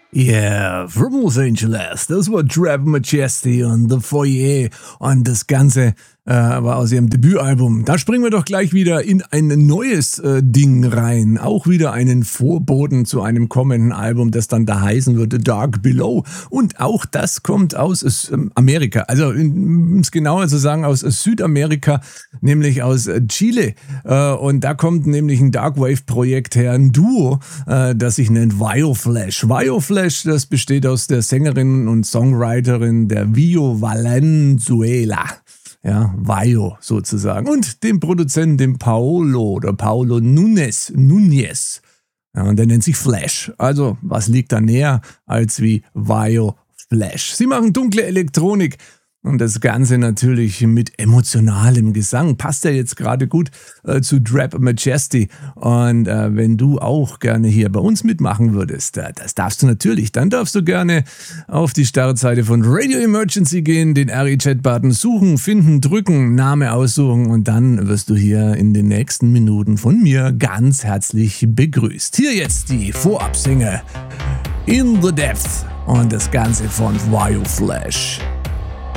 Yeah, from Los Angeles. Das war Trap Majesty und The Foyer und das Ganze war aus ihrem Debütalbum. Da springen wir doch gleich wieder in ein neues Ding rein. Auch wieder einen Vorboten zu einem kommenden Album, das dann da heißen wird Dark Below. Und auch das kommt aus Amerika. Also, um es genauer zu sagen, aus Südamerika, nämlich aus Chile. Und da kommt nämlich ein Darkwave-Projekt her, ein Duo, das sich nennt Vioflash. Vioflash, das besteht aus der Sängerin und Songwriterin der Vio Valenzuela. Ja, Vio sozusagen. Und dem Produzenten, dem Paolo Núñez. Ja, und der nennt sich Flash. Also, was liegt da näher als wie Vio Flash? Sie machen dunkle Elektronik. Und das Ganze natürlich mit emotionalem Gesang. Passt ja jetzt gerade gut zu Trap Majesty. Und wenn du auch gerne hier bei uns mitmachen würdest, das darfst du natürlich. Dann darfst du gerne auf die Startseite von Radio Emergency gehen, den RE-Chat-Button suchen, finden, drücken, Name aussuchen und dann wirst du hier in den nächsten Minuten von mir ganz herzlich begrüßt. Hier jetzt die Vorabsingle In the Depth und das Ganze von Vioflash.